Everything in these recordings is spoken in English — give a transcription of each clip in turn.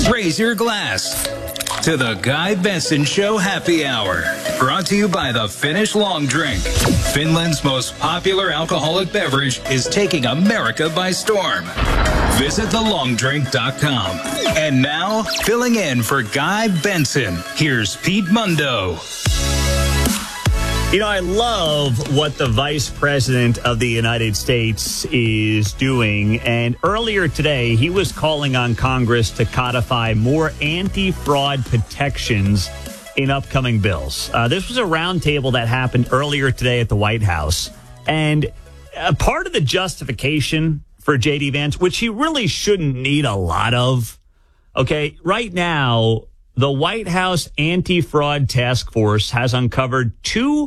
Raise your glass to the Guy Benson Show Happy Hour. Brought to you by the Finnish Long Drink. Finland's most popular alcoholic beverage is taking America by storm. Visit thelongdrink.com. And now, filling in for Guy Benson, here's Pete Mundo. You know, I love what the Vice President of the United States is doing. And earlier today, he was calling on Congress to codify more anti-fraud protections in upcoming bills. This was a roundtable that happened earlier today at the White House. And part of the justification for J.D. Vance, which he really shouldn't need a lot of, okay, right now, the White House Anti-Fraud Task Force has uncovered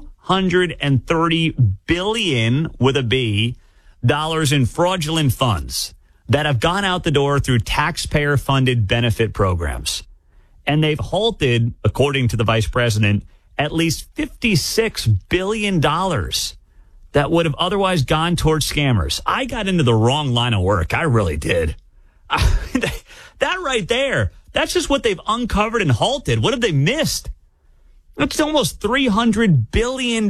$230 billion with a B dollars in fraudulent funds that have gone out the door through taxpayer-funded benefit programs. And they've halted, according to the vice president, at least $56 billion that would have otherwise gone towards scammers. I got into the wrong line of work. I really did. That right there, that's just what they've uncovered and halted. What have they missed? That's almost $300 billion.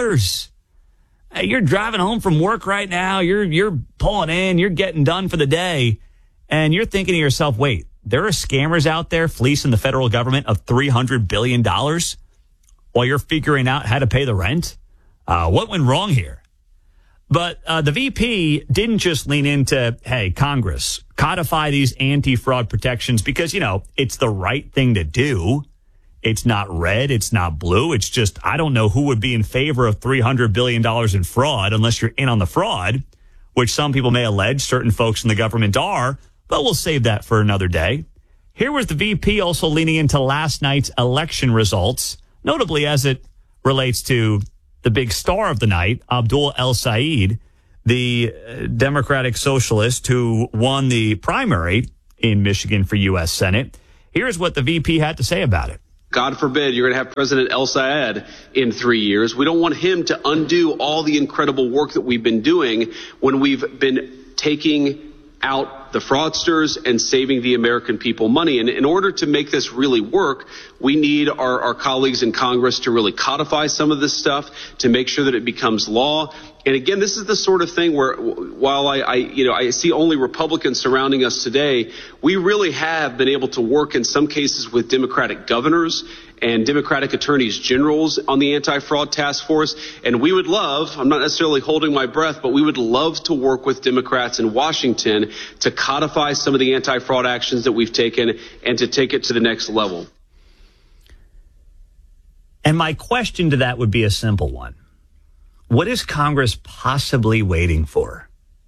You're driving home from work right now. You're pulling in. You're getting done for the day. And you're thinking to yourself, wait, there are scammers out there fleecing the federal government of $300 billion while you're figuring out how to pay the rent? What went wrong here? But the VP didn't just lean into, hey, Congress, codify these anti-fraud protections because, you know, it's the right thing to do. It's not red. It's not blue. It's just, I don't know who would be in favor of $300 billion in fraud unless you're in on the fraud, which some people may allege certain folks in the government are, but we'll save that for another day. Here was the VP also leaning into last night's election results, notably as it relates to the big star of the night, Abdul El-Sayed, the Democratic Socialist who won the primary in Michigan for U.S. Senate. Here's what the VP had to say about it. God forbid you're going to have President El-Sayed in 3 years. We don't want him to undo all the incredible work that we've been doing when we've been taking out the fraudsters and saving the American people money. And in order to make this really work, we need our colleagues in Congress to really codify some of this stuff to make sure that it becomes law. And again, this is the sort of thing where while I see only Republicans surrounding us today, we really have been able to work in some cases with Democratic governors and Democratic attorneys generals on the anti-fraud task force. And we would love, I'm not necessarily holding my breath, but we would love to work with Democrats in Washington to codify some of the anti-fraud actions that we've taken and to take it to the next level. And my question to that would be a simple one. What is Congress possibly waiting for?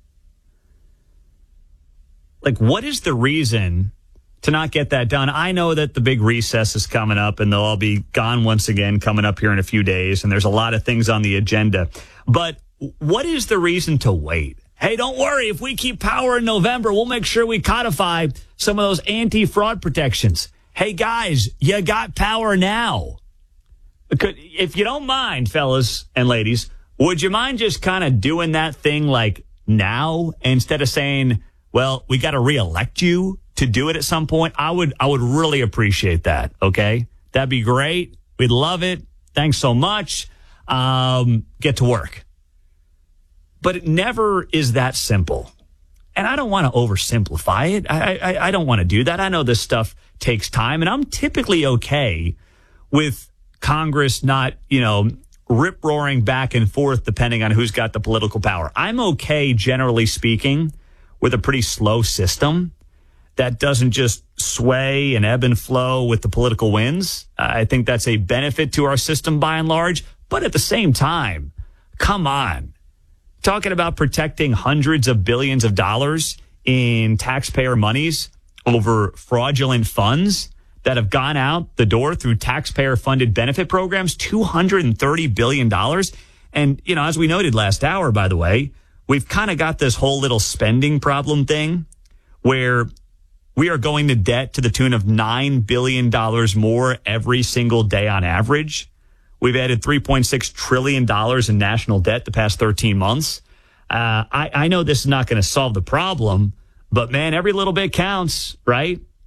Like, what is the reason to not get that done? I know that the big recess is coming up and they'll all be gone once again coming up here in a few days. And there's a lot of things on the agenda. But what is the reason to wait? Hey, don't worry. If we keep power in November, we'll make sure we codify some of those anti-fraud protections. Hey, guys, you got power now. If you don't mind, fellas and ladies, would you mind just kind of doing that thing like now instead of saying, well, we got to reelect you to do it at some point? I would really appreciate that. Okay. That'd be great. We'd love it. Thanks so much. Get to work. But it never is that simple. And I don't want to oversimplify it. I don't want to do that. I know this stuff takes time, and I'm typically okay with Congress not, rip-roaring back and forth depending on who's got the political power. I'm okay, generally speaking, with a pretty slow system that doesn't just sway and ebb and flow with the political winds. I think that's a benefit to our system by and large. But at the same time, come on. Talking about protecting hundreds of billions of dollars in taxpayer monies over fraudulent funds that have gone out the door through taxpayer-funded benefit programs, $230 billion. And, as we noted last hour, by the way, we've kind of got this whole little spending problem thing where we are going to debt to the tune of $9 billion more every single day on average. We've added $3.6 trillion in national debt the past 13 months. I know this is not going to solve the problem, but, man, every little bit counts, right?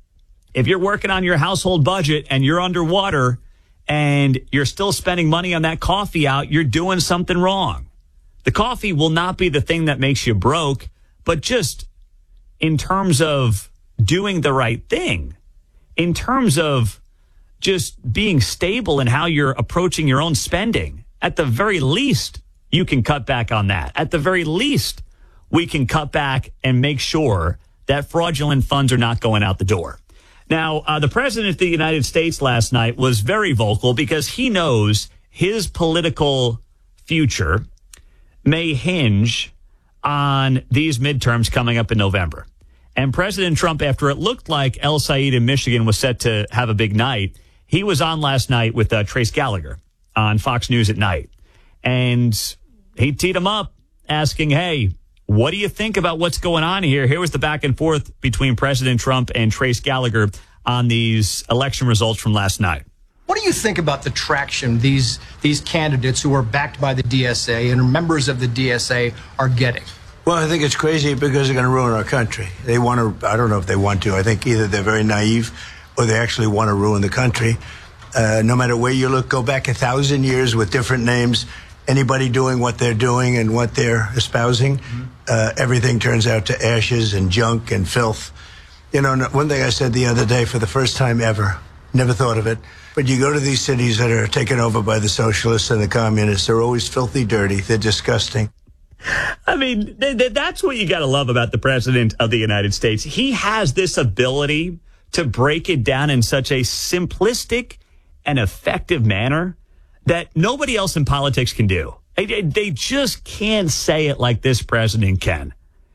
If you're working on your household budget and you're underwater and you're still spending money on that coffee out, you're doing something wrong. The coffee will not be the thing that makes you broke, but just in terms of doing the right thing, in terms of just being stable in how you're approaching your own spending, at the very least, you can cut back on that. At the very least, we can cut back and make sure that fraudulent funds are not going out the door. Now, the president of the United States last night was very vocal because he knows his political future may hinge on these midterms coming up in November. And President Trump, after it looked like El Said in Michigan was set to have a big night, he was on last night with Trace Gallagher on Fox News at night. And he teed him up asking, hey, what do you think about what's going on here? Here was the back and forth between President Trump and Trace Gallagher on these election results from last night. What do you think about the traction these candidates who are backed by the DSA and members of the DSA are getting? Well, I think it's crazy because they're going to ruin our country. They want to, I don't know if they want to. I think either they're very naive or they actually want to ruin the country. No matter where you look, go back 1,000 years with different names. Anybody doing what they're doing and what they're espousing, everything turns out to ashes and junk and filth. You know, one thing I said the other day for the first time ever, never thought of it, but you go to these cities that are taken over by the socialists and the communists, they're always filthy dirty. They're disgusting. I mean, that's what you got to love about the president of the United States. He has this ability to break it down in such a simplistic and effective manner that nobody else in politics can do. They just can't say it like this president can.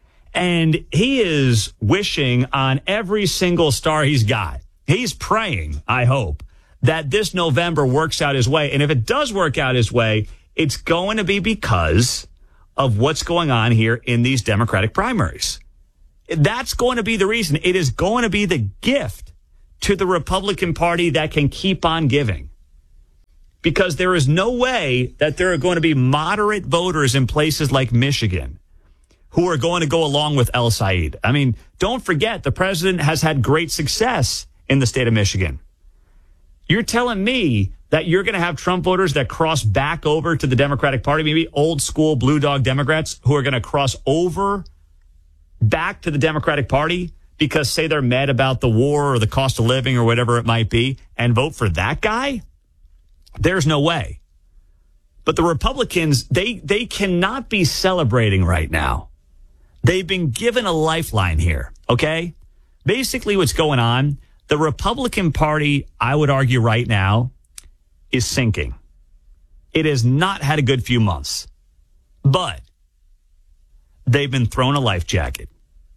And he is wishing on every single star he's got. He's praying, I hope, that this November works out his way. And if it does work out his way, it's going to be because of what's going on here in these Democratic primaries. That's going to be the reason. It is going to be the gift to the Republican Party that can keep on giving. Because there is no way that there are going to be moderate voters in places like Michigan who are going to go along with El Said. I mean, don't forget, the president has had great success in the state of Michigan. You're telling me that you're going to have Trump voters that cross back over to the Democratic Party, maybe old school blue dog Democrats who are going to cross over back to the Democratic Party because, say, they're mad about the war or the cost of living or whatever it might be and vote for that guy? There's no way. But the Republicans, they cannot be celebrating right now. They've been given a lifeline here, okay? Basically what's going on, the Republican Party, I would argue right now, is sinking. It has not had a good few months. But they've been thrown a life jacket.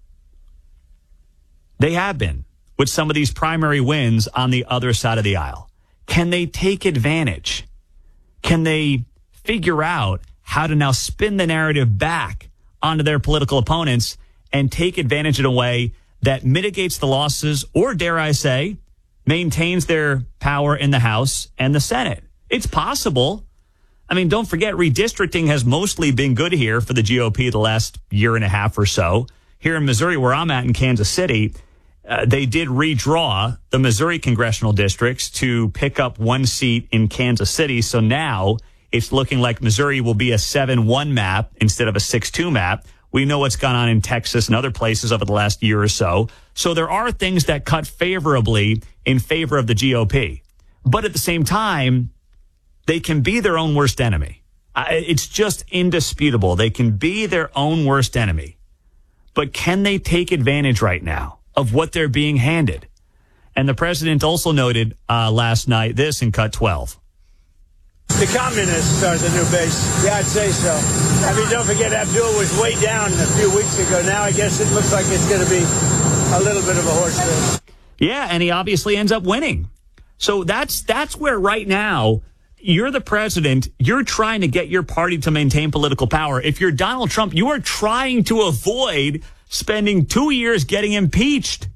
They have been, with some of these primary wins on the other side of the aisle. Can they take advantage? Can they figure out how to now spin the narrative back onto their political opponents and take advantage in a way that mitigates the losses or, dare I say, maintains their power in the House and the Senate? It's possible. I mean, don't forget, redistricting has mostly been good here for the GOP the last year and a half or so. Here in Missouri, where I'm at in Kansas City, they did redraw the Missouri congressional districts to pick up one seat in Kansas City. So now it's looking like Missouri will be a 7-1 map instead of a 6-2 map. We know what's gone on in Texas and other places over the last year or so. So there are things that cut favorably in favor of the GOP. But at the same time, they can be their own worst enemy. It's just indisputable. They can be their own worst enemy. But can they take advantage right now of what they're being handed? And the president also noted last night this in Cut 12. The communists are the new base. Yeah, I'd say so. I mean, don't forget, Abdul was way down a few weeks ago. Now I guess it looks like it's going to be a little bit of a horse race. Yeah, and he obviously ends up winning. So that's where right now you're the president. You're trying to get your party to maintain political power. If you're Donald Trump, you are trying to avoid spending 2 years getting impeached.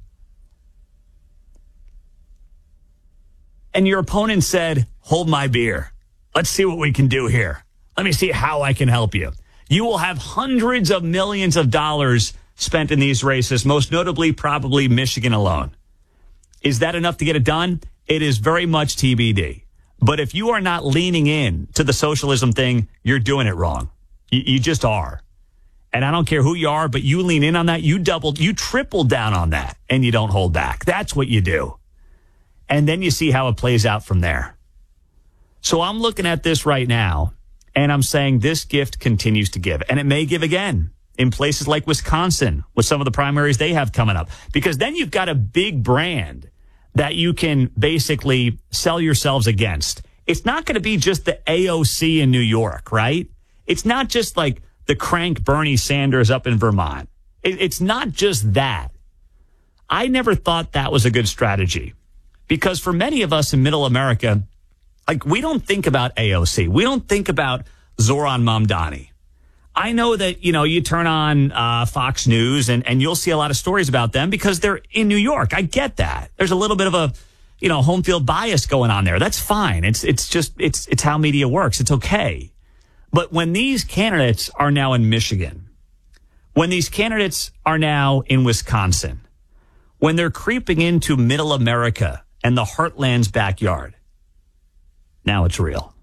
And your opponent said, hold my beer. Let's see what we can do here. Let me see how I can help you. You will have hundreds of millions of dollars spent in these races, most notably probably Michigan alone. Is that enough to get it done? It is very much TBD. But if you are not leaning in to the socialism thing, you're doing it wrong. You just are. And I don't care who you are, but you lean in on that, you triple down on that, and you don't hold back. That's what you do. And then you see how it plays out from there. So I'm looking at this right now, and I'm saying this gift continues to give. And it may give again in places like Wisconsin with some of the primaries they have coming up. Because then you've got a big brand that you can basically sell yourselves against. It's not going to be just the AOC in New York, right? It's not just like the crank Bernie Sanders up in Vermont. It's not just that. I never thought that was a good strategy because for many of us in middle America, like we don't think about AOC. We don't think about Zoran Mamdani. I know that, you turn on Fox News and you'll see a lot of stories about them because they're in New York. I get that. There's a little bit of a, home field bias going on there. That's fine. It's how media works. It's okay. But when these candidates are now in Michigan, when these candidates are now in Wisconsin, when they're creeping into middle America and the heartland's backyard, now it's real.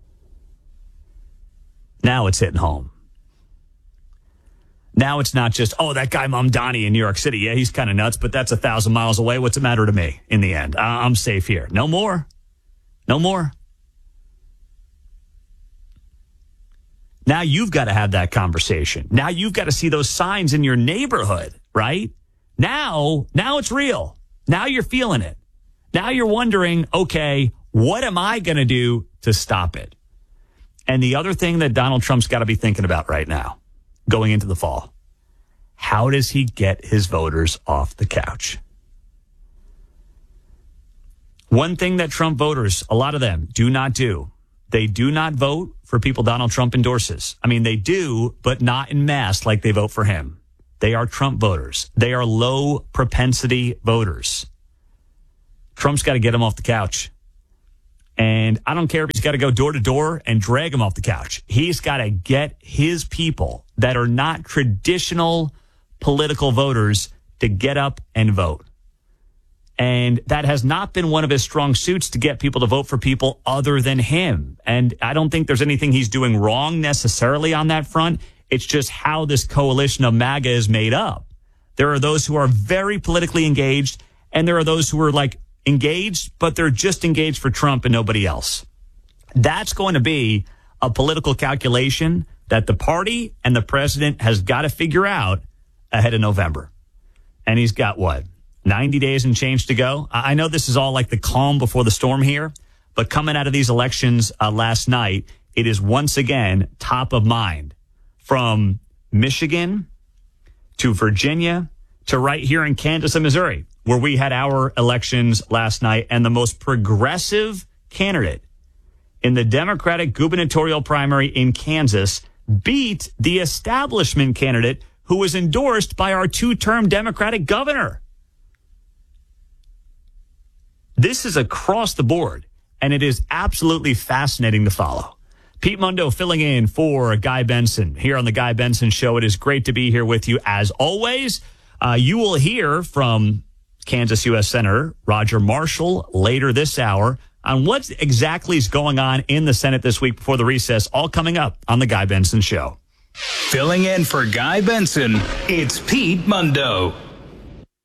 Now it's hitting home. Now it's not just, that guy Mamdani in New York City. Yeah, he's kind of nuts, but that's 1,000 miles away. What's it matter to me in the end? I'm safe here. No more. No more. Now you've got to have that conversation. Now you've got to see those signs in your neighborhood, right? Now it's real. Now you're feeling it. Now you're wondering, okay, what am I going to do to stop it? And the other thing that Donald Trump's got to be thinking about right now, going into the fall, how does he get his voters off the couch? One thing that Trump voters, a lot of them, do not do, they do not vote for people Donald Trump endorses. I mean, they do, but not en masse like they vote for him. They are Trump voters. They are low propensity voters. Trump's got to get them off the couch. And I don't care if he's got to go door to door and drag them off the couch. He's got to get his people that are not traditional political voters to get up and vote. And that has not been one of his strong suits to get people to vote for people other than him. And I don't think there's anything he's doing wrong necessarily on that front. It's just how this coalition of MAGA is made up. There are those who are very politically engaged, and there are those who are like engaged, but they're just engaged for Trump and nobody else. That's going to be a political calculation that the party and the president has got to figure out ahead of November. And he's got 90 days and change to go. I know this is all like the calm before the storm here, but coming out of these elections last night, it is once again top of mind from Michigan to Virginia to right here in Kansas and Missouri, where we had our elections last night. And the most progressive candidate in the Democratic gubernatorial primary in Kansas beat the establishment candidate who was endorsed by our two-term Democratic governor. This is across the board, and it is absolutely fascinating to follow. Pete Mundo filling in for Guy Benson here on the Guy Benson Show. It is great to be here with you as always. You will hear from Kansas U.S. Senator Roger Marshall later this hour on what exactly is going on in the Senate this week before the recess, all coming up on the Guy Benson Show. Filling in for Guy Benson, it's Pete Mundo.